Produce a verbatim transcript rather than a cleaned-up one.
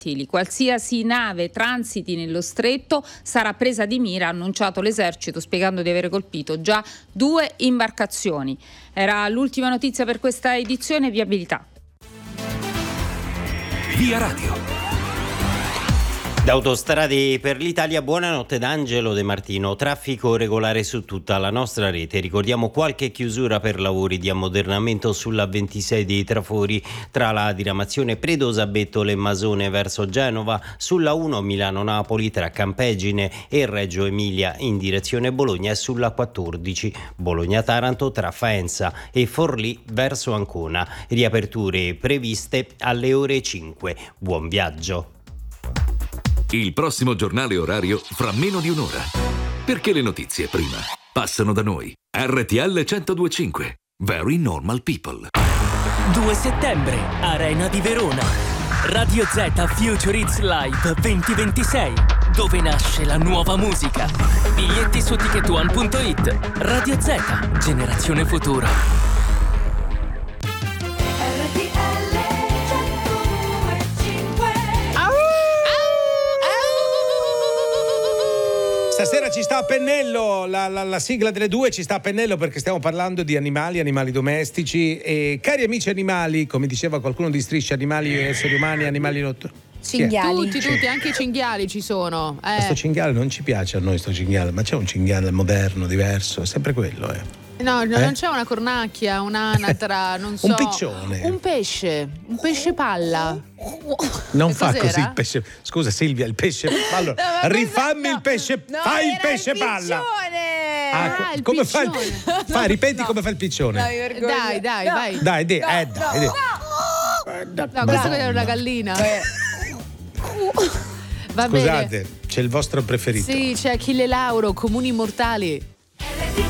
Qualsiasi nave transiti nello stretto sarà presa di mira, ha annunciato l'esercito, spiegando di avere colpito già due imbarcazioni. Era l'ultima notizia per questa edizione. Viabilità. Via Radio. Da Autostrade per l'Italia, buonanotte da Angelo De Martino. Traffico regolare su tutta la nostra rete. Ricordiamo qualche chiusura per lavori di ammodernamento sulla ventisei dei Trafori tra la diramazione Predosa Bettole e Masone verso Genova, sulla uno Milano-Napoli tra Campegine e Reggio Emilia in direzione Bologna e sulla quattordici Bologna-Taranto tra Faenza e Forlì verso Ancona. Riaperture previste alle ore cinque. Buon viaggio. Il prossimo giornale orario fra meno di un'ora. Perché le notizie prima passano da noi. R T L centodue e cinque. Very Normal People. due settembre, Arena di Verona. Radio Z Future Hits Live duemilaventisei. Dove nasce la nuova musica. Biglietti su ticket one punto it. Radio Z, generazione futura. Stasera ci sta a pennello, la, la, la sigla delle due ci sta a pennello perché stiamo parlando di animali, animali domestici e cari amici animali, come diceva qualcuno di Striscia, animali, esseri umani, animali notturni. Cinghiali. Tutti, tutti, anche i cinghiali ci sono. Eh. Questo cinghiale non ci piace a noi, sto cinghiale, ma c'è un cinghiale moderno, diverso, è sempre quello, eh. No, no eh? non c'è una cornacchia, un'anatra, non so. Un piccione. Un pesce, un pesce palla. Non che fa cos'era? così il pesce. Scusa Silvia, il pesce. Allora, no, rifammi no, il pesce. no, fai il era pesce il palla. Ah, Ah, il come piccione. fa il Fai, ripeti no. come fa il piccione. Dai, dai, no. vai. Dai, dai, no, eh, dai, no, dai. no. No, questa era una gallina. Va Scusate, bene. c'è il vostro preferito. Sì, c'è Achille Lauro, Comuni Mortali.